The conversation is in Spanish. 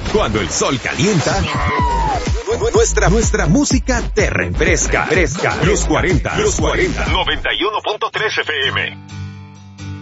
Cuando el sol calienta, nuestra música te refresca. Los 40. 91.3 FM.